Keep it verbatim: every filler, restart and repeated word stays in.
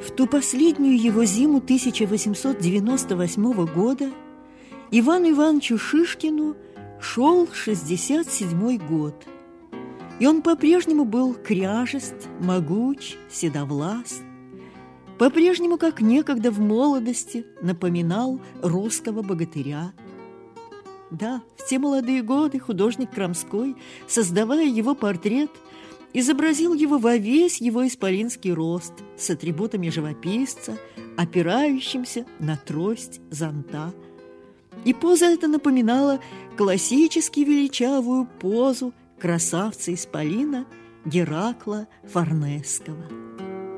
В ту последнюю его зиму тысяча восемьсот девяносто восьмого года Ивану Ивановичу Шишкину шел шестьдесят седьмой год, и он по-прежнему был кряжест, могуч, седовлас, по-прежнему, как некогда в молодости, напоминал русского богатыря. Да, в те молодые годы художник Крамской, создавая его портрет, изобразил его во весь его исполинский рост с атрибутами живописца, опирающимся на трость зонта. И поза эта напоминала классически величавую позу красавца исполина Геракла Фарнесского.